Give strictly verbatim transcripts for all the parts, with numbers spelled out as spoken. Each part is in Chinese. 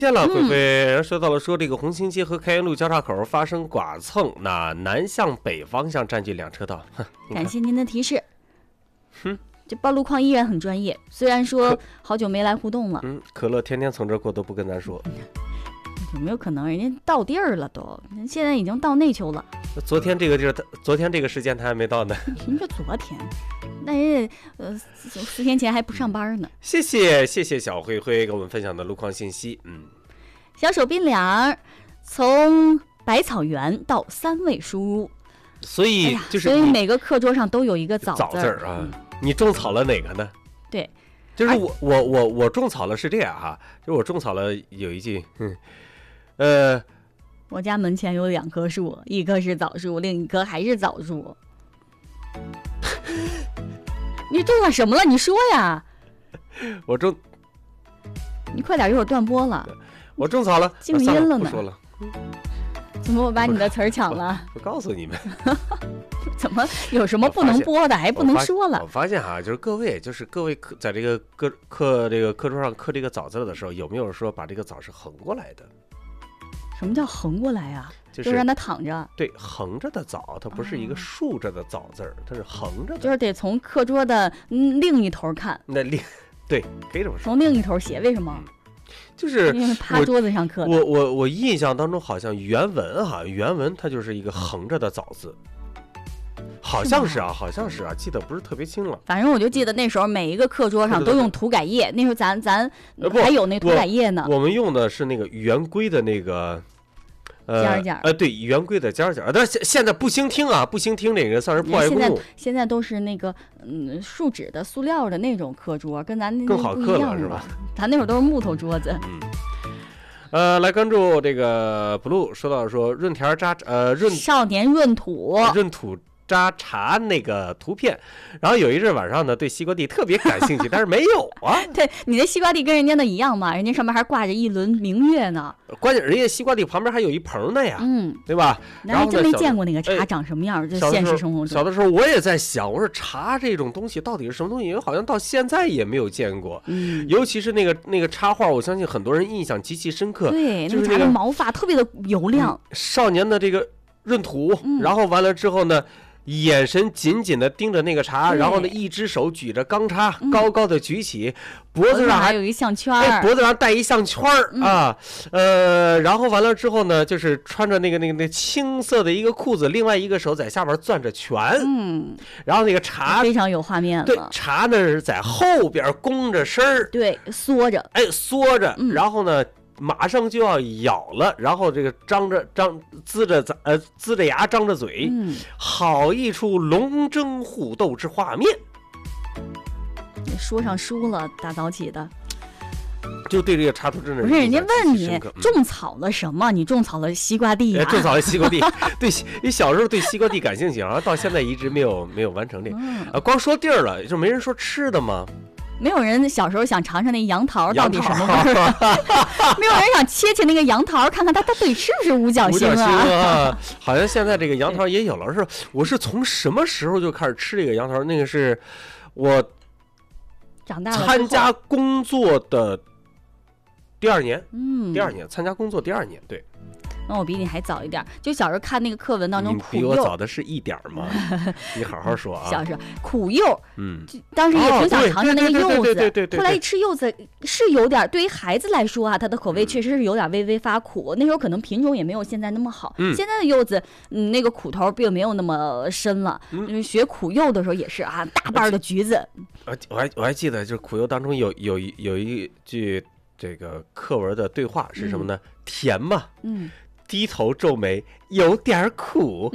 电了，慧慧说到了说这个红星街和开元路交叉口发生剐蹭，那南向北方向占据两车道。 感谢您的提示。 哼， 这报路况依然很专业，虽然说好久没来互动了。 嗯，可乐天天从这过都不跟咱说。 有没有可能人家到地儿了都？现在已经到内丘了。 昨天这个地儿，昨天这个时间他还没到呢。 什么叫昨天？那人家呃四天前还不上班呢。 谢谢谢谢小灰灰给我们分享的路况信息。嗯， 小手冰凉，从百草园到三位输入， 所以就是、 哎、所以每个课桌上都有一个枣枣字啊、嗯。你种草了哪个呢？ 对， 就是我我我我种草了是这样哈，就是我种草了有一句，嗯，呃。 我家门前有两棵树，一棵是枣树，另一棵还是枣树。你种了什么了？你说呀！ 我种， 你快点，一会儿断播了。 我种草了， 静音了呢。 不说了。 怎么我把你的词儿抢了？ 我告诉你们， 怎么有什么不能播的，还不能说了？ 我发现哈、啊，就是各位，就是各位课在这个课课这个课桌上刻这个枣字的时候，有没有说把这个枣是横过来的？ 什么叫横过来呀、啊？ 就是、 就让它躺着。 对，横着的枣，它不是一个竖着的枣字儿，它是横着的。 就是得从课桌的另一头看。 那另对，可以这么说。 从另一头写，为什么？ 嗯、就是因为趴桌子上刻的。 我我我印象当中好像原文哈，原文它就是一个横着的枣字。好像是啊，好像是啊，记得不是特别清了。 反正我就记得那时候每一个课桌上都用涂改液，那时候咱咱还有那涂改液呢。 我, 我们用的是那个圆规的那个，呃， 尖尖呃，对，圆规的尖尖。但是现在不兴听啊，不兴听这个算是破坏公物。 现在都是那个嗯树脂的、塑料的那种课桌，跟咱那更好刻了是吧？ 咱那会儿都是木头桌子。 嗯。呃，来关注这个 blue 说到说润田扎呃润少年闰土闰土。扎茶那个图片，然后有一阵晚上呢，对西瓜地特别感兴趣，但是没有啊。 对，你的西瓜地跟人家的一样嘛，人家上面还挂着一轮明月呢。 关键人家西瓜地旁边还有一棚呢呀， 嗯， 对吧？ 然后还真没见过那个茶长什么样，就现实生活中。 小的时候我也在想，我说茶这种东西到底是什么东西？因为好像到现在也没有见过。 嗯， 尤其是那个那个插画，我相信很多人印象极其深刻。 对， 就是那个茶的毛发特别的油亮。 嗯、少年的这个闰土， 嗯、 然后完了之后呢？眼神紧紧地盯着那个茶，然后呢，一只手举着钢叉，嗯、高高的举起，脖子上还有一项圈儿， 哎，脖子上戴一项圈儿、嗯、啊，呃，然后完了之后呢，就是穿着那个那个那青色的一个裤子，另外一个手在下边攥着拳， 嗯， 然后那个茶非常有画面了， 对，茶呢是在后边弓着身儿， 对，缩着， 哎，缩着， 嗯、 然后呢。马上就要咬了，然后这个张着张呲着呃呲着牙张着嘴， 嗯， 好一出龙争虎斗之画面。 说上书了，大早起的， 就对这个插图真的不是人家问你种草了什么？你种草了西瓜地呀、啊？ 种草了西瓜地，对，你小时候对西瓜地感兴趣，然后到现在一直没有没有完成这个， 嗯、 啊，光说地儿了，就没人说吃的吗？ 没有人小时候想尝尝那杨桃到底什么味儿，没有人想切切那个杨桃，看看它它到底是不是五角星啊？ 啊好像现在这个杨桃也有了，是我是从什么时候就开始吃这个杨桃？那个是我长大了参加工作的第二年， 嗯， 第二年参加工作第二年，对。 那我比你还早一点，就小时候看那个课文当中， 你比我早的是一点吗？你好好说啊。 小时候苦柚， 嗯， 当时也挺想尝尝那个柚子， 对对对。 后来一吃柚子是有点，对于孩子来说啊，它的口味确实是有点微微发苦。那时候可能品种也没有现在那么好， 嗯、 现在的柚子，嗯，那个苦头并没有那么深了。嗯，学苦柚的时候也是啊，大瓣的橘子。 呃，我还我还记得，就是苦柚当中有有有一句这个课文的对话是什么呢？嗯、甜嘛， 嗯。 低头皱眉，有点苦。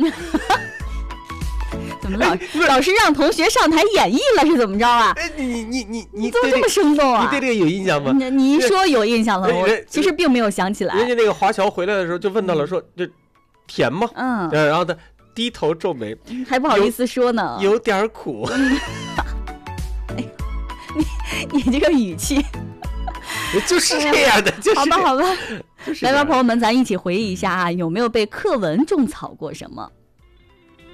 怎么老老师让同学上台演绎了是怎么着啊？ 哎，你你你你怎么这么生动啊？ 你对这个有印象吗？ 你你一说有印象了，我其实并没有想起来。 人家那个华侨回来的时候就问到了，说这甜吗？ 嗯， 然后他低头皱眉， 还不好意思说呢， 有点苦。 哎，你你这个语气。 就是这样的，就是、 好吧，好吧，来吧，朋友们，咱一起回忆一下啊，有没有被课文种草过什么？